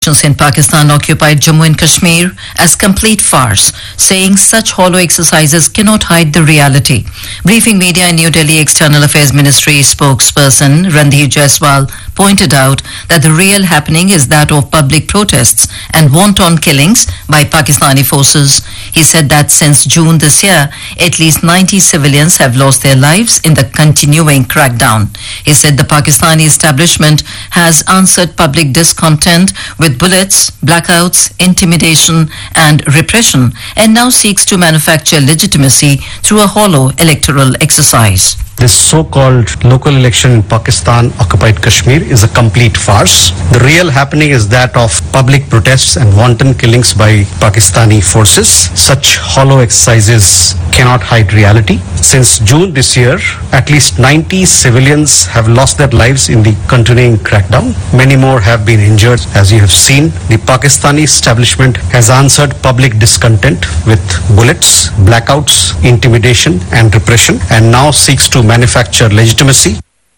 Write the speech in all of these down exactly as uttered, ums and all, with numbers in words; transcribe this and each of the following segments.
operations in Pakistan occupied Jammu and Kashmir as complete farce, saying such hollow exercises cannot hide the reality. Briefing media in New Delhi, External Affairs Ministry spokesperson Randhir Jaiswal pointed out that the real happening is that of public protests and wanton killings by Pakistani forces. He said that since June this year, at least ninety civilians have lost their lives in the continuing crackdown. He said the Pakistani establishment has answered public discontent with bullets, blackouts, intimidation and repression, and now seeks to manufacture legitimacy through a hollow electoral exercise. This so-called local election in Pakistan occupied Kashmir is a complete farce. The real happening is that of public protests and wanton killings by Pakistani forces. Such hollow exercises cannot hide reality. Since June this year, at least ninety civilians have lost their lives in the continuing crackdown. Many more have been injured. As you have seen, the Pakistani establishment has answered public discontent with bullets, blackouts, intimidation and repression, and now seeks to manufacture legitimacy.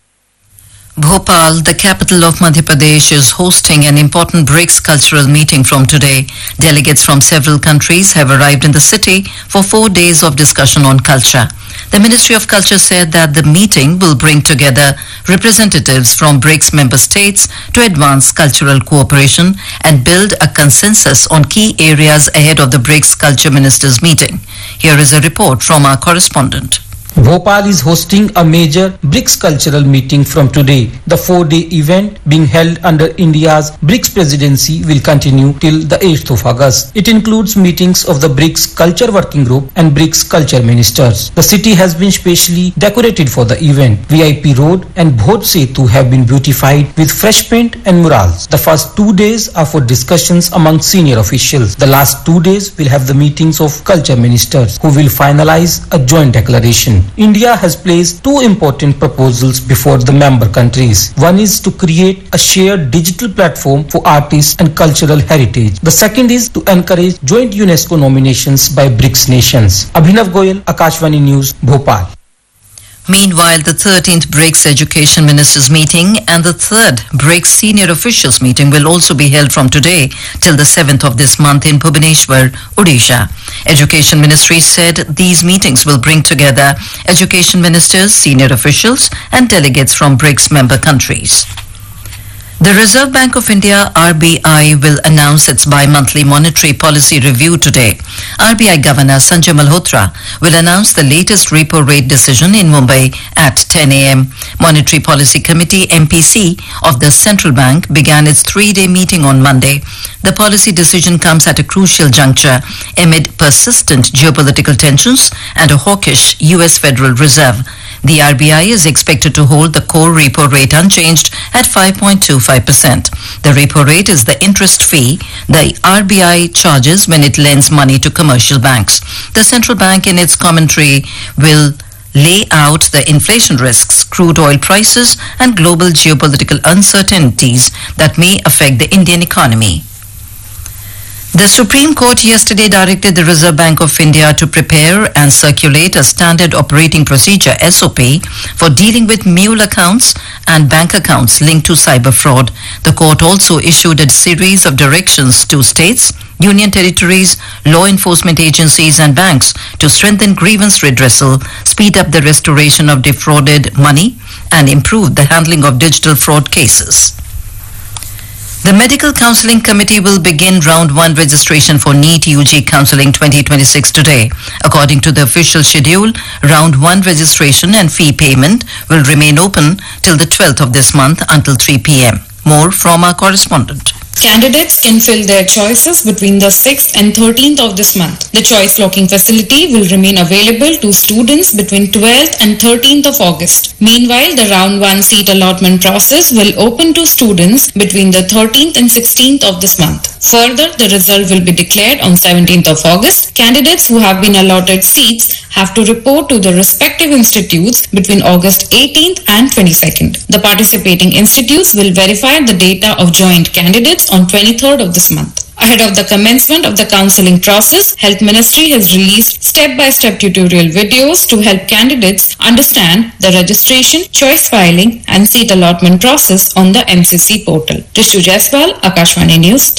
Bhopal, the capital of Madhya Pradesh, is hosting an important BRICS cultural meeting from today. Delegates from several countries have arrived in the city for four days of discussion on culture. The Ministry of Culture said that the meeting will bring together representatives from BRICS member states to advance cultural cooperation and build a consensus on key areas ahead of the BRICS Culture Ministers meeting. Here is a report from our correspondent. Bhopal is hosting a major BRICS cultural meeting from today. The four-day event being held under India's BRICS presidency will continue till the eighth of August. It includes meetings of the BRICS Culture Working Group and BRICS Culture Ministers. The city has been specially decorated for the event. V I P Road and Bhoj Setu have been beautified with fresh paint and murals. The first two days are for discussions among senior officials. The last two days will have the meetings of culture ministers who will finalize a joint declaration. India has placed two important proposals before the member countries. One is to create a shared digital platform for artists and cultural heritage. The second is to encourage joint UNESCO nominations by BRICS nations. Abhinav Goyal, Akashvani News, Bhopal. Meanwhile, the thirteenth BRICS Education Ministers meeting and the third BRICS Senior Officials meeting will also be held from today till the seventh of this month in Bhubaneswar, Odisha. Education Ministry said these meetings will bring together education ministers, senior officials and delegates from BRICS member countries. The Reserve Bank of India, R B I, will announce its bi-monthly monetary policy review today. R B I Governor Sanjay Malhotra will announce the latest repo rate decision in Mumbai at ten a m Monetary Policy Committee, M P C, of the Central Bank began its three-day meeting on Monday. The policy decision comes at a crucial juncture amid persistent geopolitical tensions and a hawkish U S Federal Reserve. The R B I is expected to hold the core repo rate unchanged at five point two five percent. The repo rate is the interest fee the R B I charges when it lends money to commercial banks. The central bank in its commentary will lay out the inflation risks, crude oil prices and global geopolitical uncertainties that may affect the Indian economy. The Supreme Court yesterday directed the Reserve Bank of India to prepare and circulate a standard operating procedure S O P for dealing with mule accounts and bank accounts linked to cyber fraud. The court also issued a series of directions to states, union territories, law enforcement agencies and banks to strengthen grievance redressal, speed up the restoration of defrauded money and improve the handling of digital fraud cases. The Medical Counselling Committee will begin round one registration for NEET U G Counselling twenty twenty-six today. According to the official schedule, round one registration and fee payment will remain open till the twelfth of this month until three p m More from our correspondent. Candidates can fill their choices between the sixth and thirteenth of this month. The choice locking facility will remain available to students between twelfth and thirteenth of August. Meanwhile, the round one seat allotment process will open to students between the thirteenth and sixteenth of this month. Further, the result will be declared on seventeenth of August. Candidates who have been allotted seats have to report to the respective institutes between August eighteenth and twenty-second. The participating institutes will verify the data of joint candidates on twenty-third of this month. Ahead of the commencement of the counselling process, Health Ministry has released step-by-step tutorial videos to help candidates understand the registration, choice filing and seat allotment process on the M C C portal. Rishu Jaiswal, Akashvani News.